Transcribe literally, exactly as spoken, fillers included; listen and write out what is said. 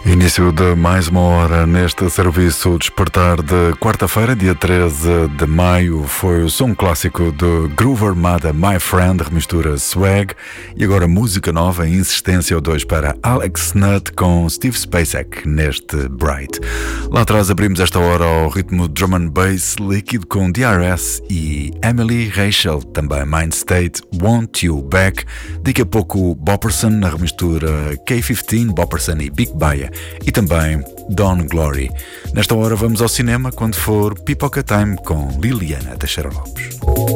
Início de mais uma hora neste serviço Despertar de quarta-feira, dia treze de maio. Foi o som clássico de Groove Armada, My Friend, remistura Swag. E agora música nova, Insistência dois para Alex Nutt com Steve Spacek neste Bright. Lá atrás abrimos esta hora ao ritmo Drum and Bass líquido com D R S e Emily Rachel, também Mind State, Want You Back. Daqui a pouco Bopperson na remistura K quinze, Bopperson e Big Baia. E também Don Glory. Nesta hora vamos ao cinema quando for Pipoca Time com Liliana Teixeira Lopes.